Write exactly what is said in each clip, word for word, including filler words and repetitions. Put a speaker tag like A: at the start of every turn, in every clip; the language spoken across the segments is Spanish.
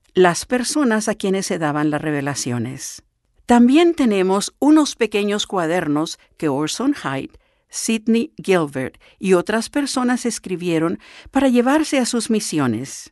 A: las personas a quienes se daban las revelaciones. También tenemos unos pequeños cuadernos que Orson Hyde, Sidney Gilbert y otras personas escribieron para llevarse a sus misiones.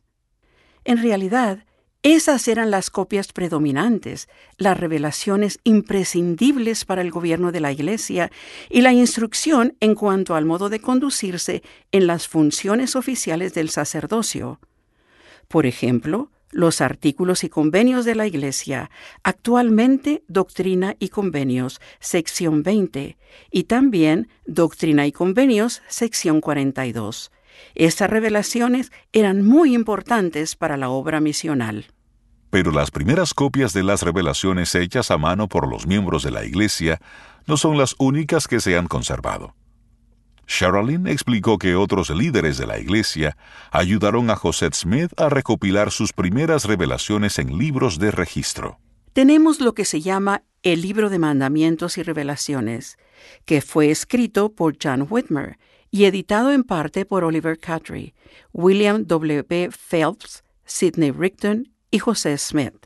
A: En realidad, esas eran las copias predominantes, las revelaciones imprescindibles para el gobierno de la Iglesia y la instrucción en cuanto al modo de conducirse en las funciones oficiales del sacerdocio. Por ejemplo, los artículos y convenios de la Iglesia, actualmente Doctrina y Convenios, sección veinte, y también Doctrina y Convenios, sección cuarenta y dos. Estas revelaciones eran muy importantes para la obra misional.
B: Pero las primeras copias de las revelaciones hechas a mano por los miembros de la Iglesia no son las únicas que se han conservado. Sherilyn explicó que otros líderes de la Iglesia ayudaron a Joseph Smith a recopilar sus primeras revelaciones en libros de registro.
A: Tenemos lo que se llama el Libro de Mandamientos y Revelaciones, que fue escrito por John Whitmer y editado en parte por Oliver Cowdery, William W. Phelps, Sidney Rigdon y José Smith.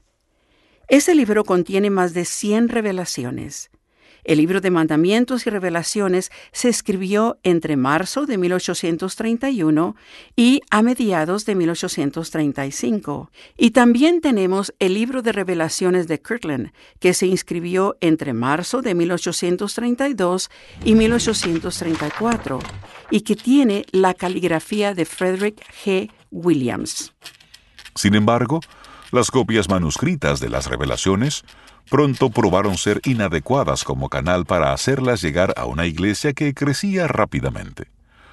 A: Ese libro contiene más de cien revelaciones. El Libro de Mandamientos y Revelaciones se escribió entre marzo de mil ochocientos treinta y uno y a mediados de mil ochocientos treinta y cinco. Y también tenemos el Libro de Revelaciones de Kirtland, que se inscribió entre marzo de mil ochocientos treinta y dos y mil ochocientos treinta y cuatro, y que tiene la caligrafía de Frederick G. Williams.
B: Sin embargo, las copias manuscritas de las revelaciones pronto probaron ser inadecuadas como canal para hacerlas llegar a una iglesia que crecía rápidamente.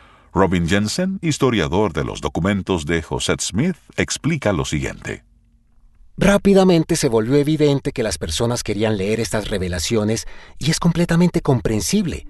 B: Robin Jensen, historiador de los documentos de Joseph Smith, explica lo siguiente.
C: Rápidamente se volvió evidente que las personas querían leer estas revelaciones y es completamente comprensible.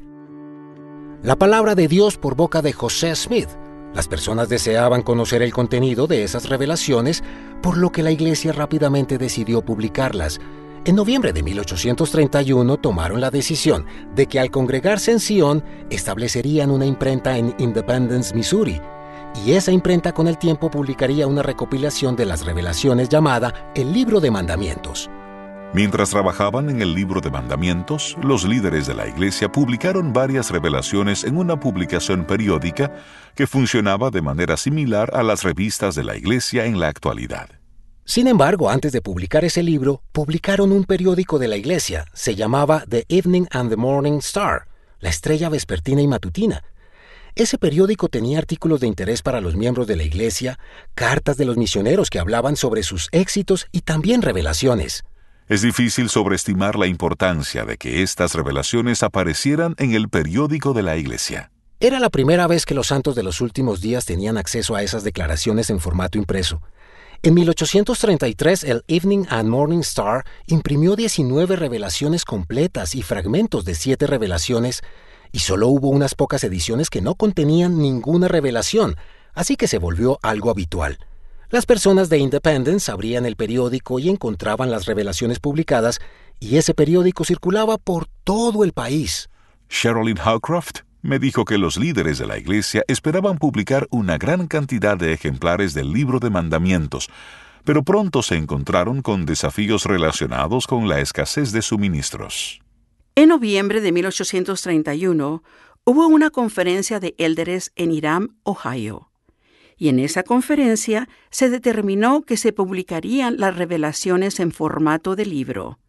C: La palabra de Dios por boca de José Smith. Las personas deseaban conocer el contenido de esas revelaciones, por lo que la iglesia rápidamente decidió publicarlas. En noviembre de mil ochocientos treinta y uno tomaron la decisión de que al congregarse en Sion establecerían una imprenta en Independence, Missouri, y esa imprenta con el tiempo publicaría una recopilación de las revelaciones llamada El Libro de Mandamientos.
B: Mientras trabajaban en el Libro de Mandamientos, los líderes de la Iglesia publicaron varias revelaciones en una publicación periódica que funcionaba de manera similar a las revistas de la Iglesia en la actualidad.
C: Sin embargo, antes de publicar ese libro, publicaron un periódico de la Iglesia. Se llamaba The Evening and the Morning Star, la estrella vespertina y matutina. Ese periódico tenía artículos de interés para los miembros de la Iglesia, cartas de los misioneros que hablaban sobre sus éxitos y también revelaciones.
B: Es difícil sobreestimar la importancia de que estas revelaciones aparecieran en el periódico de la Iglesia.
C: Era la primera vez que los santos de los últimos días tenían acceso a esas declaraciones en formato impreso. En mil ochocientos treinta y tres, el Evening and Morning Star imprimió diecinueve revelaciones completas y fragmentos de siete revelaciones, y solo hubo unas pocas ediciones que no contenían ninguna revelación, así que se volvió algo habitual. Las personas de Independence abrían el periódico y encontraban las revelaciones publicadas, y ese periódico circulaba por todo el país.
B: Sherilyn Howcroft me dijo que los líderes de la Iglesia esperaban publicar una gran cantidad de ejemplares del Libro de Mandamientos, pero pronto se encontraron con desafíos relacionados con la escasez de suministros.
A: En noviembre de mil ochocientos treinta y uno, hubo una conferencia de élderes en Hiram, Ohio. Y en esa conferencia se determinó que se publicarían las revelaciones en formato de libro.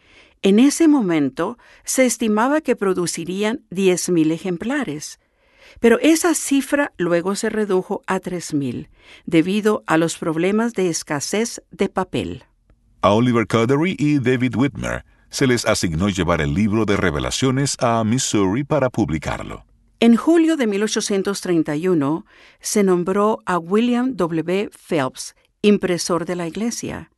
A: En ese momento se estimaba que producirían diez mil ejemplares, pero esa cifra luego se redujo a tres mil, debido a los problemas de escasez de papel.
B: A Oliver Cowdery y David Whitmer se les asignó llevar el libro de revelaciones a Missouri para publicarlo.
A: En julio de mil ochocientos treinta y uno se nombró a William W. Phelps impresor de la Iglesia,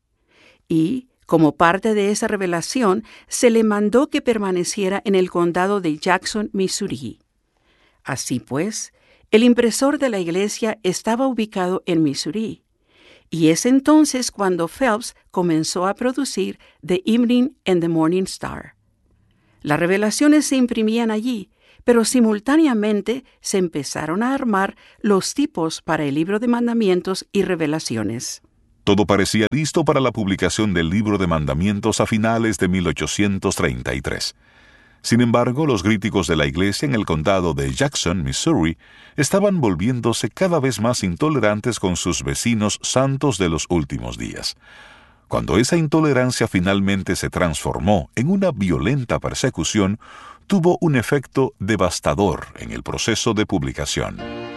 A: y como parte de esa revelación, se le mandó que permaneciera en el condado de Jackson, Missouri. Así pues, el impresor de la Iglesia estaba ubicado en Missouri, y es entonces cuando Phelps comenzó a producir The Evening and the Morning Star. Las revelaciones se imprimían allí, pero simultáneamente se empezaron a armar los tipos para el Libro de Mandamientos y Revelaciones.
B: Todo parecía listo para la publicación del Libro de Mandamientos a finales de mil ochocientos treinta y tres. Sin embargo, los críticos de la Iglesia en el condado de Jackson, Missouri, estaban volviéndose cada vez más intolerantes con sus vecinos santos de los últimos días. Cuando esa intolerancia finalmente se transformó en una violenta persecución, tuvo un efecto devastador en el proceso de publicación.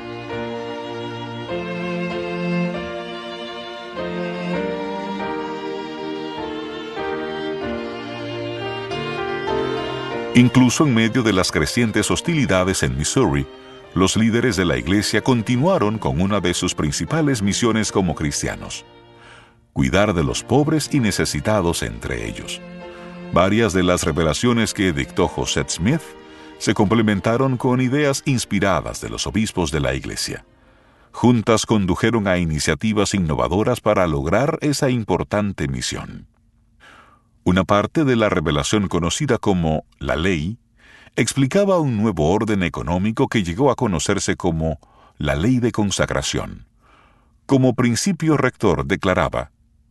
B: Incluso en medio de las crecientes hostilidades en Missouri, los líderes de la Iglesia continuaron con una de sus principales misiones como cristianos: cuidar de los pobres y necesitados entre ellos. Varias de las revelaciones que dictó Joseph Smith se complementaron con ideas inspiradas de los obispos de la Iglesia. Juntas condujeron a iniciativas innovadoras para lograr esa importante misión. Una parte de la revelación conocida como la Ley explicaba un nuevo orden económico que llegó a conocerse como la Ley de Consagración. Como principio rector declaraba: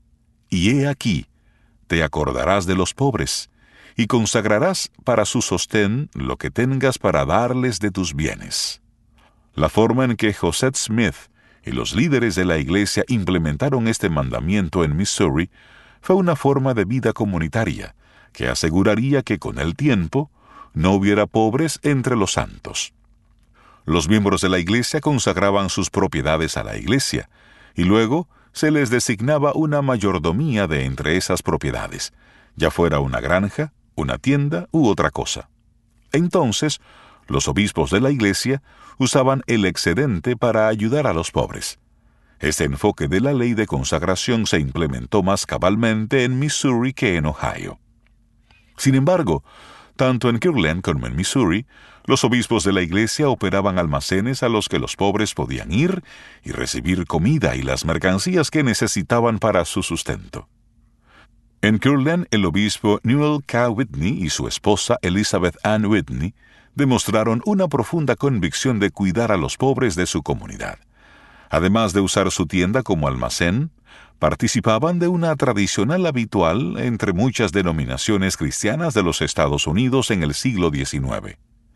B: «Y he aquí, te acordarás de los pobres, y consagrarás para su sostén lo que tengas para darles de tus bienes». La forma en que Joseph Smith y los líderes de la Iglesia implementaron este mandamiento en Missouri fue una forma de vida comunitaria que aseguraría que con el tiempo no hubiera pobres entre los santos. Los miembros de la Iglesia consagraban sus propiedades a la Iglesia y luego se les designaba una mayordomía de entre esas propiedades, ya fuera una granja, una tienda u otra cosa. Entonces, los obispos de la Iglesia usaban el excedente para ayudar a los pobres. Este enfoque de la ley de consagración se implementó más cabalmente en Missouri que en Ohio. Sin embargo, tanto en Kirtland como en Missouri, los obispos de la Iglesia operaban almacenes a los que los pobres podían ir y recibir comida y las mercancías que necesitaban para su sustento. En Kirtland, el obispo Newell K. Whitney y su esposa Elizabeth Ann Whitney demostraron una profunda convicción de cuidar a los pobres de su comunidad. Además de usar su tienda como almacén, participaban de una tradicional habitual entre muchas denominaciones cristianas de los Estados Unidos en el siglo diecinueve: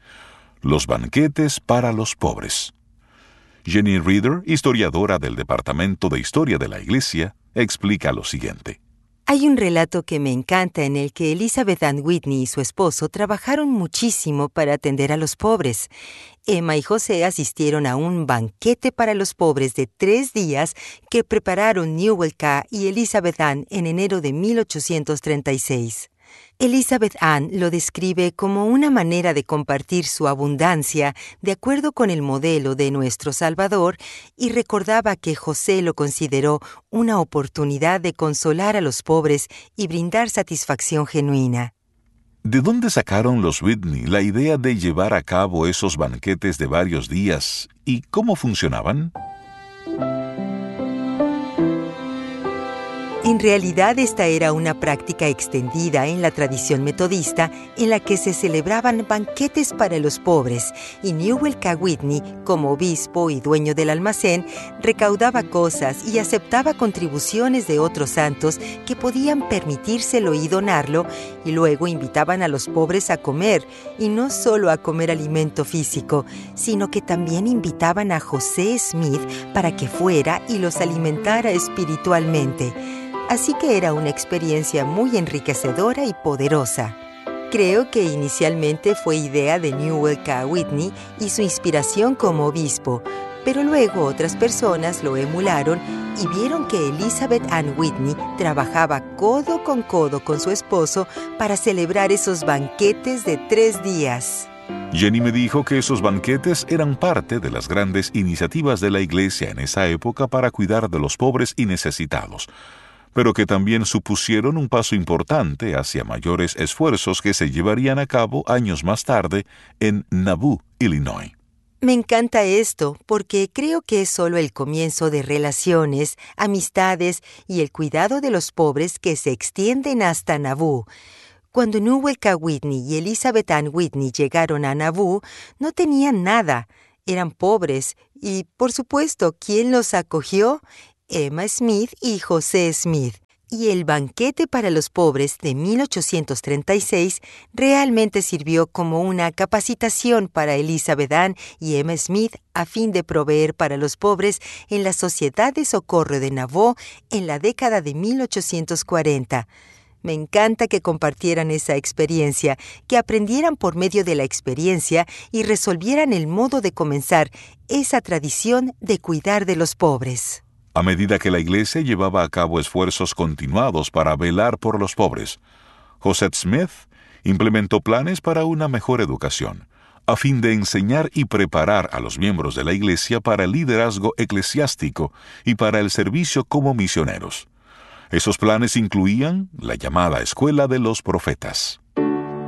B: los banquetes para los pobres. Jenny Reeder, historiadora del Departamento de Historia de la Iglesia, explica lo siguiente.
D: Hay un relato que me encanta en el que Elizabeth Ann Whitney y su esposo trabajaron muchísimo para atender a los pobres. Emma y José asistieron a un banquete para los pobres de tres días que prepararon Newell K. y Elizabeth Ann en enero de mil ochocientos treinta y seis. Elizabeth Ann lo describe como una manera de compartir su abundancia de acuerdo con el modelo de nuestro Salvador y recordaba que José lo consideró una oportunidad de consolar a los pobres y brindar satisfacción genuina.
B: ¿De dónde sacaron los Whitney la idea de llevar a cabo esos banquetes de varios días y cómo funcionaban?
D: En realidad, esta era una práctica extendida en la tradición metodista en la que se celebraban banquetes para los pobres, y Newell K. Whitney, como obispo y dueño del almacén, recaudaba cosas y aceptaba contribuciones de otros santos que podían permitírselo y donarlo, y luego invitaban a los pobres a comer, y no solo a comer alimento físico, sino que también invitaban a José Smith para que fuera y los alimentara espiritualmente. Así que era una experiencia muy enriquecedora y poderosa. Creo que inicialmente fue idea de Newell K. Whitney y su inspiración como obispo, pero luego otras personas lo emularon y vieron que Elizabeth Ann Whitney trabajaba codo con codo con su esposo para celebrar esos banquetes de tres días.
B: Jenny me dijo que esos banquetes eran parte de las grandes iniciativas de la Iglesia en esa época para cuidar de los pobres y necesitados, pero que también supusieron un paso importante hacia mayores esfuerzos que se llevarían a cabo años más tarde en Nauvoo, Illinois.
D: Me encanta esto porque creo que es solo el comienzo de relaciones, amistades y el cuidado de los pobres que se extienden hasta Nauvoo. Cuando Newell K. Whitney y Elizabeth Ann Whitney llegaron a Nauvoo, no tenían nada. Eran pobres y, por supuesto, ¿quién los acogió? Emma Smith y José Smith. Y el banquete para los pobres de mil ochocientos treinta y seis realmente sirvió como una capacitación para Elizabeth Ann y Emma Smith a fin de proveer para los pobres en la Sociedad de Socorro de Nauvoo en la década de mil ochocientos cuarenta. Me encanta que compartieran esa experiencia, que aprendieran por medio de la experiencia y resolvieran el modo de comenzar esa tradición de cuidar de los pobres.
B: A medida que la Iglesia llevaba a cabo esfuerzos continuados para velar por los pobres, José Smith implementó planes para una mejor educación, a fin de enseñar y preparar a los miembros de la Iglesia para el liderazgo eclesiástico y para el servicio como misioneros. Esos planes incluían la llamada Escuela de los Profetas.